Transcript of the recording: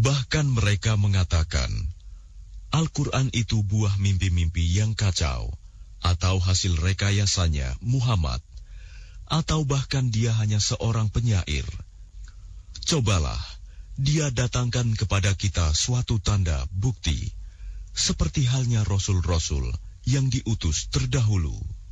Bahkan mereka mengatakan, Al-Quran itu buah mimpi-mimpi yang kacau, atau hasil rekayasanya Muhammad, atau bahkan dia hanya seorang penyair. Cobalah, dia datangkan kepada kita suatu tanda bukti, seperti halnya rasul-rasul yang diutus terdahulu.